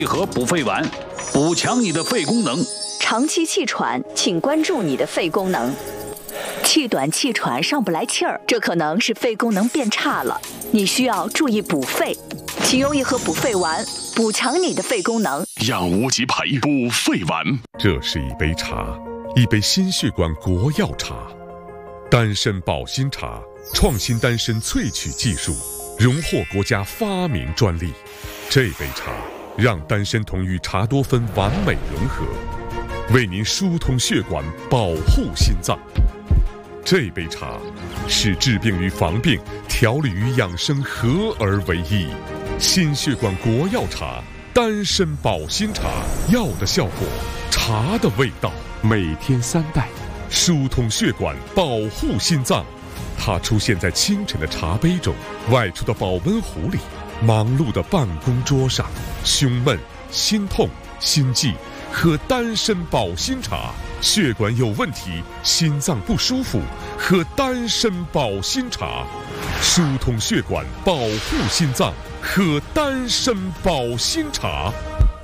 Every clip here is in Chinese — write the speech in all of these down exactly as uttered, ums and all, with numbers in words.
和补肺丸，补强你的肺功能。 长期气喘，请关注你的肺功能。气短气喘上不来气儿，这可能是肺功能变差了，你需要注意补肺。请用一盒补肺丸，补强你的肺功能。 养无极培补肺丸。 这是一杯茶，一杯心血管国药茶，丹参保心茶，创新丹参萃取技术，荣获国家发明专利。这杯茶让丹参酮与茶多酚完美融合，为您疏通血管，保护心脏。这杯茶是治病与防病、调理与养生合而为一。心血管国药茶，丹参保心茶，药的效果，茶的味道。每天三袋，疏通血管，保护心脏。它出现在清晨的茶杯中，外出的保温壶里，忙碌的办公桌上。胸闷、心痛、心悸，喝丹参保心茶。血管有问题，心脏不舒服，喝丹参保心茶。疏通血管，保护心脏，喝丹参保心茶。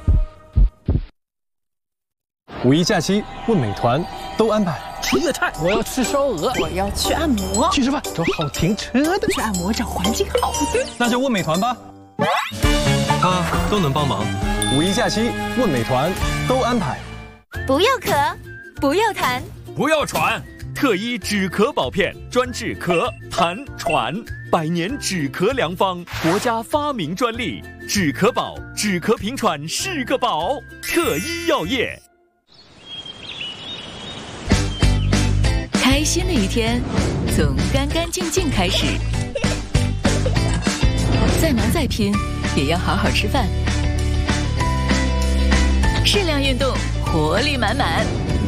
五一假期问美团都安排。 吃粤菜，我要吃烧鹅， 我要去按摩， 去吃饭，找好停车的， 去按摩找环境好的， 那就问美团吧，他都能帮忙。五一假期问美团都安排。 不要咳，不要痰， 不要喘，特医止咳宝片，专治咳、痰、喘，百年止咳良方，国家发明专利。止咳宝，止咳平喘是个宝。特医药业。 开心的一天，从干干净净开始。再忙再拼，也要好好吃饭。适量运动，活力满满。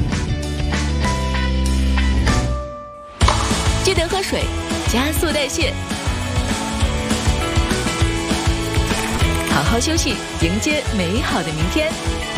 记得喝水，加速代谢。好好休息，迎接美好的明天。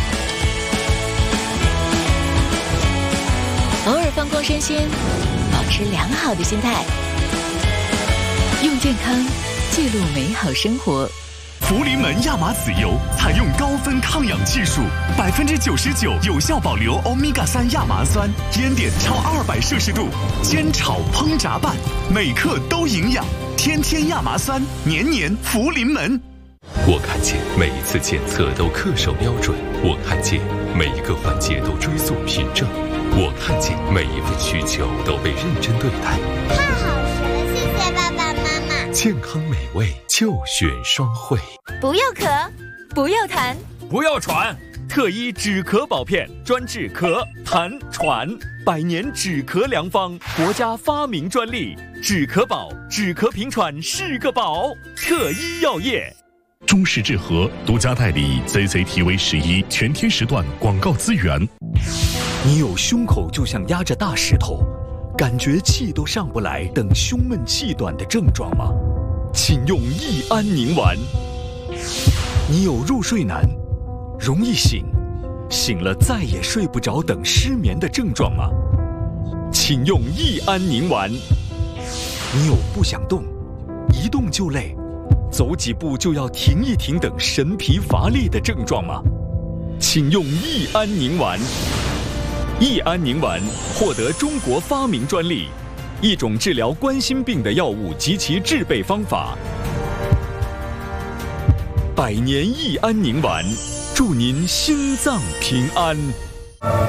偶尔放空身心，保持良好的心态，用健康记录美好生活。 福临门亚麻籽油采用高分抗氧技术，百分之九十九有效保留欧米伽三亚麻酸，烟点超二百摄氏度，煎炒烹炸拌，每克都营养。天天亚麻酸，年年福临门。 我看见每一次检测都恪守标准，我看见每一个环节都追溯凭证，我看见每一份需求都被认真对待。 太好吃了，谢谢爸爸妈妈。 健康美味就选双汇。 不要咳，不要痰， 不要喘，特医止咳宝片，专治咳、痰、喘，百年止咳良方，国家发明专利。止咳宝，止咳平喘是个宝。特医药业。 中式治和独家代理 C C T V 十一全天时段广告资源。 你有胸口就像压着大石头，感觉气都上不来等胸闷气短的症状吗？请用益安宁丸。你有入睡难、容易醒、醒了再也睡不着等失眠的症状吗？请用益安宁丸。你有不想动、一动就累、走几步就要停一停等神疲乏力的症状吗？请用益安宁丸。益安宁丸获得中国发明专利，一种治疗冠心病的药物及其制备方法。百年益安宁丸，祝您心脏平安。